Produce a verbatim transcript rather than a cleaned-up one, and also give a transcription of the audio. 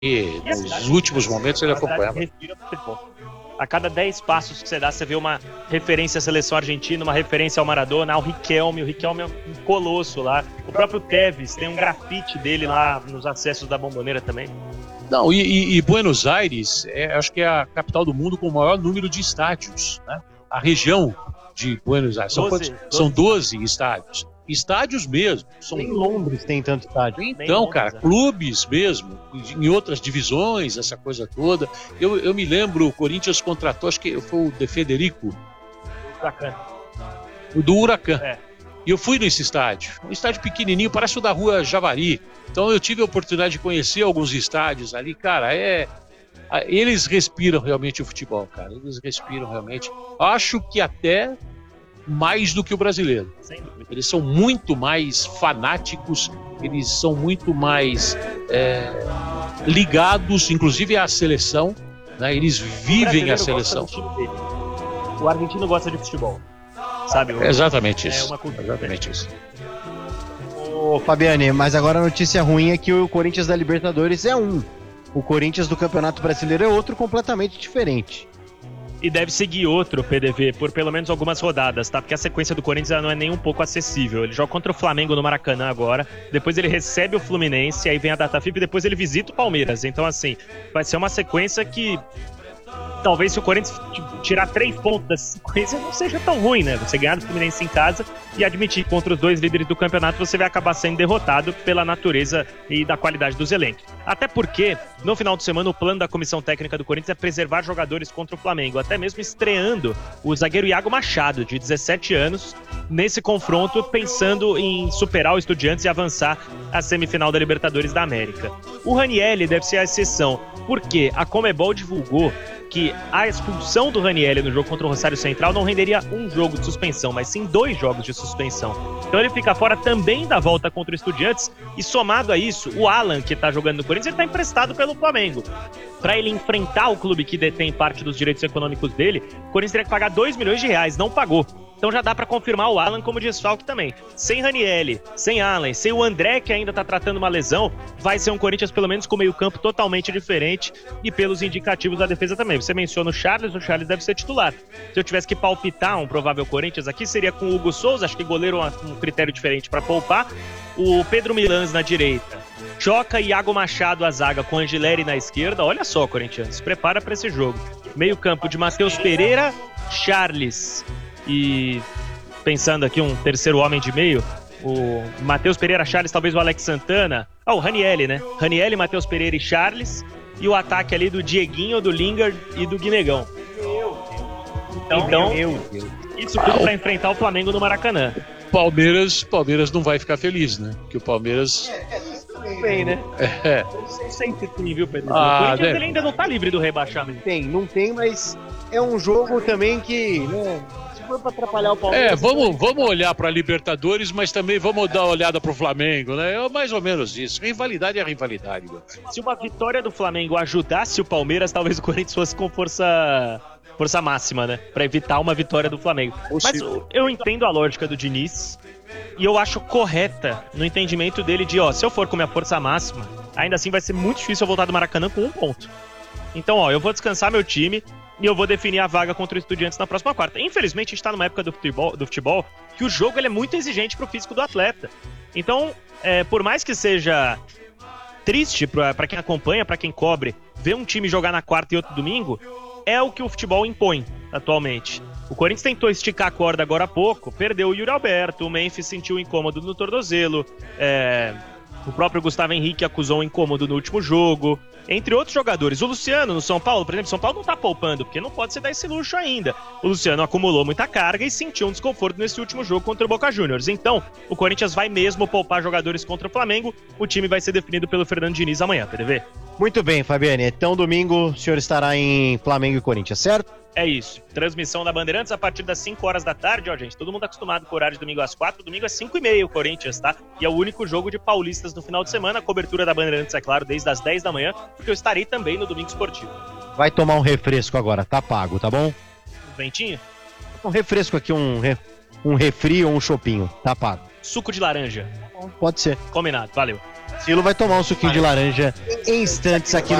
E nos últimos momentos ele acompanhava. A cada dez passos que você dá, você vê uma referência à seleção argentina, uma referência ao Maradona, ao Riquelme. O Riquelme é um colosso lá. O próprio Tevez tem um grafite dele lá nos acessos da Bombonera também. Não, e, e, e Buenos Aires, é, acho que é a capital do mundo com o maior número de estádios, né? A região de Buenos Aires, são, doze, doze. são doze estádios. Estádios mesmo. São... Nem Londres tem tanto estádio. Então, Londres, cara, é. clubes mesmo, em outras divisões, essa coisa toda. Eu, eu me lembro, o Corinthians contratou, acho que foi o De Federico. Huracan. O do Huracan. É. E eu fui nesse estádio. Um estádio pequenininho, parece o da Rua Javari. Então eu tive a oportunidade de conhecer alguns estádios ali. Cara, é... eles respiram realmente o futebol, cara. Eles respiram realmente. Acho que até... mais do que o brasileiro. Eles são muito mais fanáticos, eles são muito mais é, ligados, inclusive à seleção, né? Eles vivem a seleção. O argentino gosta de futebol, sabe? É exatamente isso. É uma cultura. Exatamente isso. Ô, Fabiane, mas agora a notícia ruim é que o Corinthians da Libertadores é um. O Corinthians do Campeonato Brasileiro é outro completamente diferente. E deve seguir outro P D V por pelo menos algumas rodadas, tá? Porque a sequência do Corinthians não é nem um pouco acessível. Ele joga contra o Flamengo no Maracanã agora, depois ele recebe o Fluminense, aí vem a data FIFA e depois ele visita o Palmeiras. Então, assim, vai ser uma sequência que... talvez se o Corinthians tirar três pontos dessa sequência não seja tão ruim, né? Você ganhar do Fluminense em casa e admitir que contra os dois líderes do campeonato você vai acabar sendo derrotado pela natureza e da qualidade dos elencos. Até porque, no final de semana, o plano da comissão técnica do Corinthians é preservar jogadores contra o Flamengo, até mesmo estreando o zagueiro Iago Machado, de dezessete anos, nesse confronto, pensando em superar o Estudiantes e avançar à semifinal da Libertadores da América. O Ranielli deve ser a exceção, porque a Conmebol divulgou que a expulsão do Ranielli no jogo contra o Rosário Central não renderia um jogo de suspensão, mas sim dois jogos de suspensão. Então ele fica fora também da volta contra o Estudiantes, e somado a isso, o Alan, que tá jogando no Corinthians, ele tá emprestado pelo Flamengo. Para ele enfrentar o clube que detém parte dos direitos econômicos dele, o Corinthians teria que pagar dois milhões de reais, não pagou. Então já dá pra confirmar o Alan como desfalque também. Sem Ranielli, sem Alan, sem o André, que ainda tá tratando uma lesão, vai ser um Corinthians pelo menos com meio campo totalmente diferente, e pelos indicativos da defesa também. Você menciona o Charles, o Charles deve ser titular. Se eu tivesse que palpitar um provável Corinthians aqui, seria com o Hugo Souza, acho que goleiro é um critério diferente pra poupar, o Pedro Milans na direita, Choca e Iago Machado a zaga com Angileri na esquerda. Olha só, Corinthians, se prepara pra esse jogo. Meio campo de Matheus Pereira, Charles e, pensando aqui, um terceiro homem de meio, o Matheus Pereira, Charles, talvez o Alex Santana. Ah, o Ranielli, né? Ranielli, Matheus Pereira e Charles. E o ataque ali do Dieguinho, do Lingard e do Guinegão. Então, então meu Deus. Isso tudo pra enfrentar o Flamengo no Maracanã. Palmeiras, Palmeiras não vai ficar feliz, né? Porque o Palmeiras... Bem, né? É. Sempre tem, viu, Pedro? Ah, o Corinthians deve... ele ainda não tá livre do rebaixamento. Tem, não tem, mas é um jogo também que, né, se for pra atrapalhar o Palmeiras... É, vamos, vamos olhar pra Libertadores, mas também vamos dar uma olhada pro Flamengo, né? É mais ou menos isso. Rivalidade é rivalidade. Se uma vitória do Flamengo ajudasse o Palmeiras, talvez o Corinthians fosse com força... força máxima, né? Pra evitar uma vitória do Flamengo. Mas eu entendo a lógica do Diniz e eu acho correta no entendimento dele de, ó, se eu for com minha força máxima, ainda assim vai ser muito difícil eu voltar do Maracanã com um ponto. Então, ó, eu vou descansar meu time e eu vou definir a vaga contra o Estudiantes na próxima quarta. Infelizmente, a gente tá numa época do futebol, do futebol que o jogo ele é muito exigente pro físico do atleta. Então, é, por mais que seja triste pra, pra quem acompanha, pra quem cobre, ver um time jogar na quarta e outro domingo, é o que o futebol impõe atualmente. O Corinthians tentou esticar a corda agora há pouco, perdeu o Yuri Alberto, o Memphis sentiu um incômodo no tornozelo, é... o próprio Gustavo Henrique acusou um incômodo no último jogo, entre outros jogadores. O Luciano no São Paulo, por exemplo, São Paulo não tá poupando, porque não pode se dar esse luxo ainda. O Luciano acumulou muita carga e sentiu um desconforto nesse último jogo contra o Boca Juniors. Então, o Corinthians vai mesmo poupar jogadores contra o Flamengo. O time vai ser definido pelo Fernando Diniz amanhã, P D V. Muito bem, Fabiane. Então, domingo, o senhor estará em Flamengo e Corinthians, certo? É isso. Transmissão da Bandeirantes a partir das cinco horas da tarde, ó, gente. Todo mundo acostumado com o horário de domingo às quatro. Domingo às cinco e meia, o Corinthians, tá? E é o único jogo de paulistas no final de semana. A cobertura da Bandeirantes, é claro, desde as dez da manhã, porque eu estarei também no Domingo Esportivo. Vai tomar um refresco agora, tá pago, tá bom? Um ventinho? Um refresco aqui, um, re... um refri ou um chopinho, tá pago. Suco de laranja. Pode ser. Combinado, valeu. Silo vai tomar um suquinho de laranja em instantes aqui no